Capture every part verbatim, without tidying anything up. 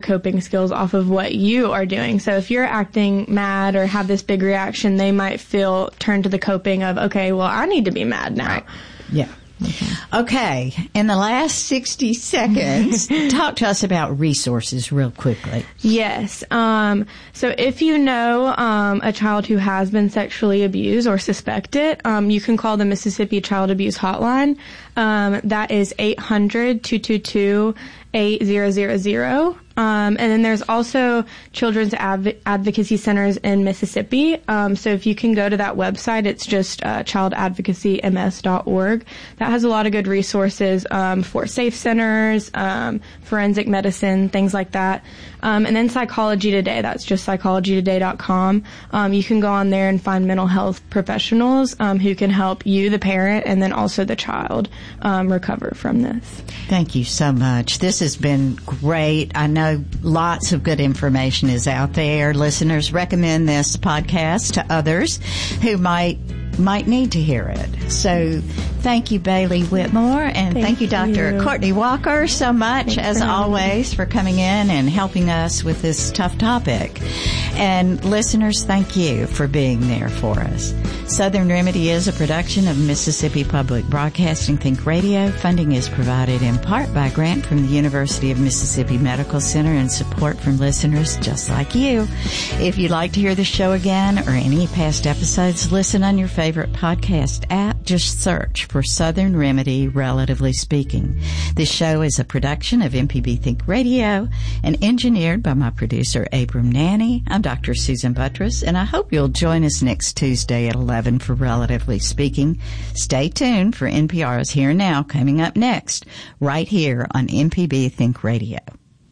coping skills off of what you are doing. So if you're acting mad or have this big reaction, they might feel turn to the coping of, okay, well, I need to be mad now. Right. Yeah. Okay. okay. In the last sixty seconds, talk to us about resources real quickly. Yes. Um, so if you know um, a child who has been sexually abused or suspect it, um, you can call the Mississippi Child Abuse Hotline. Um, that is eight hundred, two two two, eight zero zero zero. Um, and then there's also children's adv- advocacy centers in Mississippi. Um, so if you can go to that website, it's just uh, child advocacy m s dot org. That has a lot of good resources um, for safe centers, um, forensic medicine, things like that. Um, and then Psychology Today. That's just psychology today dot com. Um, you can go on there and find mental health professionals um, who can help you, the parent, and then also the child um, recover from this. Thank you so much. This has been great. I know lots of good information is out there. Listeners, recommend this podcast to others who might might need to hear it. So thank you, Bailey Whitmore, and thank, thank you, Doctor You. Courtney Walker, so much, Thanks as for always, for coming in and helping us with this tough topic. And listeners, thank you for being there for us. Southern Remedy is a production of Mississippi Public Broadcasting Think Radio. Funding is provided in part by a grant from the University of Mississippi Medical Center and support from listeners just like you. If you'd like to hear the show again or any past episodes, listen on your favorite podcast app. Just search for Southern Remedy, Relatively Speaking. This show is a production of M P B Think Radio and engineered by my producer, Abram Nanny. I'm Doctor Susan Buttress, and I hope you'll join us next Tuesday at eleven for Relatively Speaking. Stay tuned for N P R's Here and Now coming up next, right here on M P B Think Radio.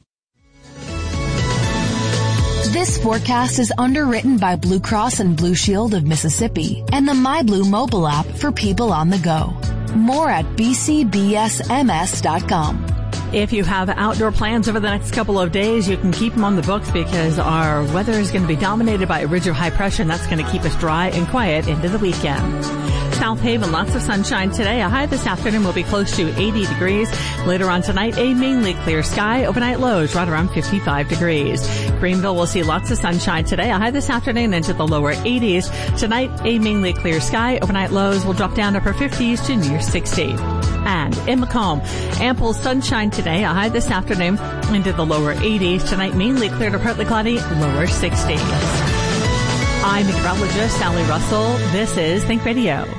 This forecast is underwritten by Blue Cross and Blue Shield of Mississippi and the MyBlue mobile app for people on the go. More at b c b s m s dot com. If you have outdoor plans over the next couple of days, you can keep them on the books because our weather is going to be dominated by a ridge of high pressure, and that's going to keep us dry and quiet into the weekend. South Haven, lots of sunshine today. A high this afternoon will be close to eighty degrees. Later on tonight, a mainly clear sky. Overnight lows right around fifty-five degrees. Greenville will see lots of sunshine today. A high this afternoon into the lower eighties. Tonight, a mainly clear sky. Overnight lows will drop down upper fifties to near sixty. And in Macomb, ample sunshine today. A high this afternoon into the lower eighties. Tonight, mainly clear to partly cloudy, lower sixties. I'm meteorologist Sally Russell. This is Think Radio.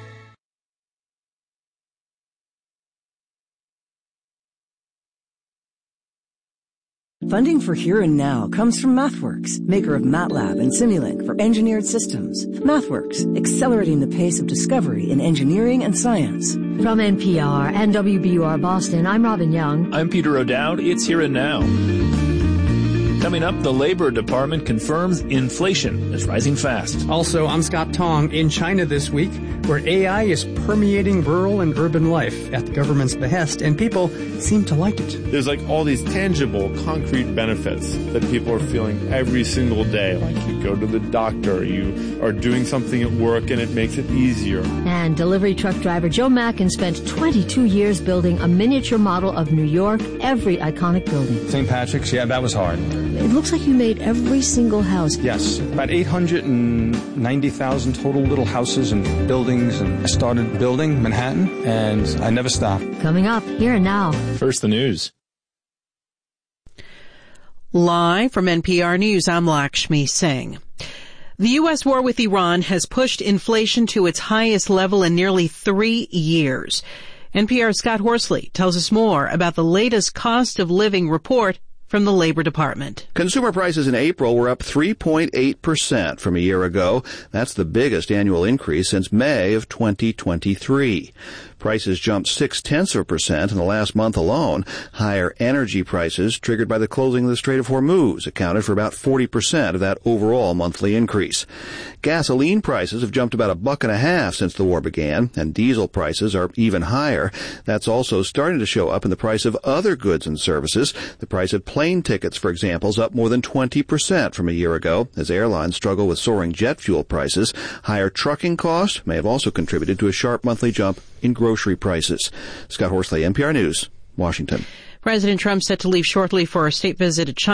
Funding for Here and Now comes from MathWorks, maker of MATLAB and Simulink for engineered systems. MathWorks, accelerating the pace of discovery in engineering and science. From N P R and W B U R Boston, I'm Robin Young. I'm Peter O'Dowd. It's Here and Now. Coming up, the Labor Department confirms inflation is rising fast. Also, I'm Scott Tong. In China this week, where A I is permeating rural and urban life at the government's behest, and people seem to like it. There's like all these tangible, concrete benefits that people are feeling every single day. Like you go to the doctor, you are doing something at work, and it makes it easier. And delivery truck driver Joe Mackin spent twenty-two years building a miniature model of New York, every iconic building. Saint Patrick's, yeah, that was hard. It looks like you made every single house. Yes, about eight hundred ninety thousand total little houses and buildings, and I started building Manhattan, and I never stopped. Coming up, Here and Now. First, the news. Live from N P R News, I'm Lakshmi Singh. The U S war with Iran has pushed inflation to its highest level in nearly three years. N P R's Scott Horsley tells us more about the latest cost of living report from the Labor Department. Consumer prices in April were up three point eight percent from a year ago. That's the biggest annual increase since May of twenty twenty-three. Prices jumped six-tenths of a percent in the last month alone. Higher energy prices, triggered by the closing of the Strait of Hormuz, accounted for about forty percent of that overall monthly increase. Gasoline prices have jumped about a buck and a half since the war began, and diesel prices are even higher. That's also starting to show up in the price of other goods and services. The price of plane tickets, for example, is up more than twenty percent from a year ago, as airlines struggle with soaring jet fuel prices. Higher trucking costs may have also contributed to a sharp monthly jump in grocery prices. Scott Horsley, N P R News, Washington. President Trump set to leave shortly for a state visit to China.